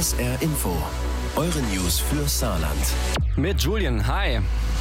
SR Info. Eure News für Saarland. Mit Julian, hi.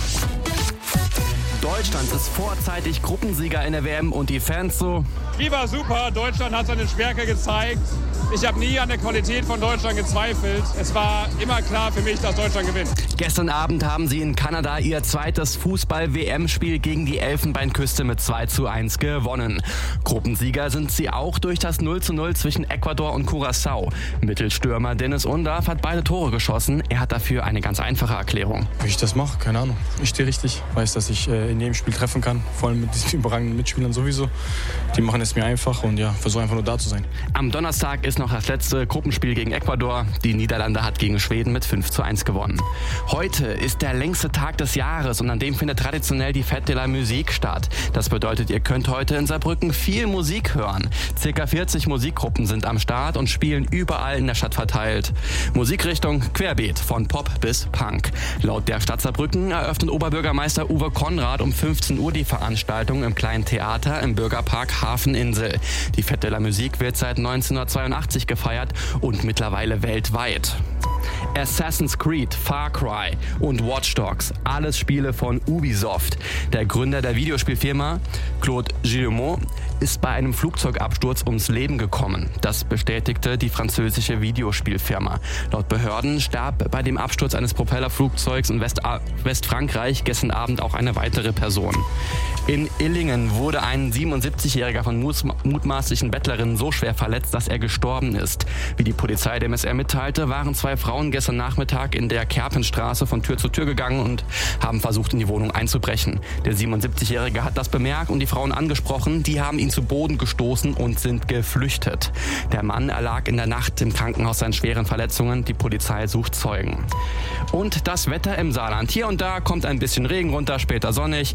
Deutschland ist vorzeitig Gruppensieger in der WM und die Fans so... Die war super, Deutschland hat seine Stärke gezeigt. Ich habe nie an der Qualität von Deutschland gezweifelt. Es war immer klar für mich, dass Deutschland gewinnt. Gestern Abend haben sie in Kanada ihr zweites Fußball-WM-Spiel gegen die Elfenbeinküste mit 2:1 gewonnen. Gruppensieger sind sie auch durch das 0:0 zwischen Ecuador und Curaçao. Mittelstürmer Dennis Undav hat beide Tore geschossen. Er hat dafür eine ganz einfache Erklärung. Wie ich das mache, keine Ahnung. Ich stehe richtig, weiß, dass ich in jedem Spiel treffen kann. Vor allem mit diesen überragenden Mitspielern sowieso. Die machen es mir einfach und ja, versuche einfach nur da zu sein. Am Donnerstag ist noch das letzte Gruppenspiel gegen Ecuador. Die Niederlande hat gegen Schweden mit 5:1 gewonnen. Heute ist der längste Tag des Jahres und an dem findet traditionell die Fête de la Musique statt. Das bedeutet, ihr könnt heute in Saarbrücken viel Musik hören. Circa 40 Musikgruppen sind am Start und spielen überall in der Stadt verteilt. Musikrichtung querbeet, von Pop bis Punk. Laut der Stadt Saarbrücken eröffnet Oberbürgermeister Uwe Konrad um 15 Uhr die Veranstaltung im kleinen Theater im Bürgerpark Hafeninsel. Die Fête de la Musique wird seit 1982 gefeiert und mittlerweile weltweit. Assassin's Creed, Far Cry und Watch Dogs, alles Spiele von Ubisoft. Der Gründer der Videospielfirma, Claude Guillemot, ist bei einem Flugzeugabsturz ums Leben gekommen. Das bestätigte die französische Videospielfirma. Laut Behörden starb bei dem Absturz eines Propellerflugzeugs in Westfrankreich gestern Abend auch eine weitere Person. In Illingen wurde ein 77-Jähriger von mutmaßlichen Bettlerinnen so schwer verletzt, dass er gestorben ist. Wie die Polizei dem SR mitteilte, waren zwei Frauen gestern Nachmittag in der Kerpenstraße von Tür zu Tür gegangen und haben versucht, in die Wohnung einzubrechen. Der 77-Jährige hat das bemerkt und die Frauen angesprochen. Die haben ihn zu Boden gestoßen und sind geflüchtet. Der Mann erlag in der Nacht im Krankenhaus seinen schweren Verletzungen. Die Polizei sucht Zeugen. Und das Wetter im Saarland. Hier und da kommt ein bisschen Regen runter, später sonnig.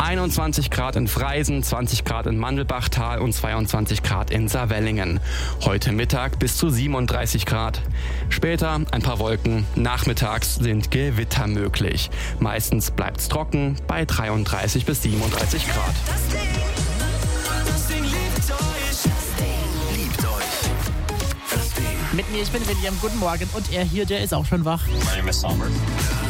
21 Grad in Freisen, 20 Grad in Mandelbachtal und 22 Grad in Saarwellingen. Heute Mittag bis zu 37 Grad. Später ein paar Wolken. Nachmittags sind Gewitter möglich. Meistens bleibt's trocken bei 33 bis 37 Grad. Das Ding liebt euch. Liebt euch. Das Ding. Mit mir, ich bin William, guten Morgen. Und er hier, der ist auch schon wach. My name is Sommer.